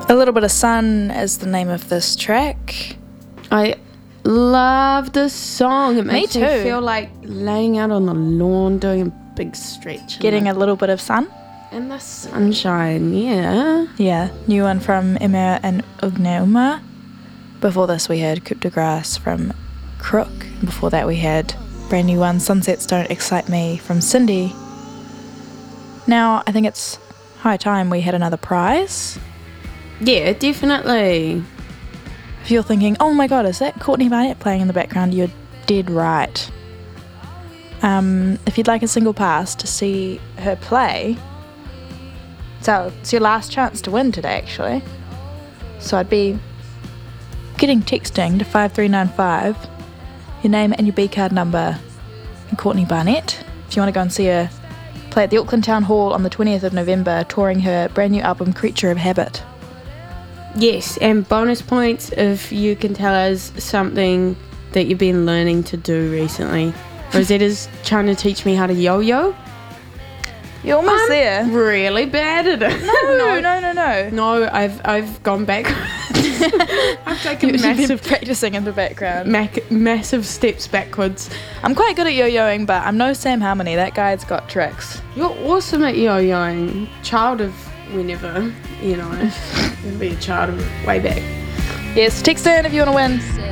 A Little Bit of Sun is the name of this track. I love this song. It makes Me me too. feel like laying out on the lawn doing a big stretch. Getting a little bit of sun. in the sunshine, yeah. Yeah, new one from Emma and Ugnauma. Before this we had Coup de Grace from Crook. Before that we had brand new one, Sunsets Don't Excite Me from Cindy. Now I think it's high time we had another prize. Yeah, definitely. If you're thinking, oh my god, is that Courtney Barnett playing in the background? You're dead right. If you'd like a single pass to see her play, so it's your last chance to win today actually. So I'd be texting to 5395 your name and your B card number and Courtney Barnett if you want to go and see her play at the Auckland Town Hall on the 20th of November, touring her brand new album Creature of Habit. Yes, and bonus points if you can tell us something that you've been learning to do recently. Rosetta's trying to teach me how to yo-yo. You're almost there. Really bad at it. No. No, I've gone back. I've taken You've been massive practicing in the background. massive steps backwards. I'm quite good at yo-yoing, but I'm no Sam Harmony. That guy's got tricks. You're awesome at yo-yoing. Child of whenever, you know. You'll be a child of way back. Yes, text in if you want to win.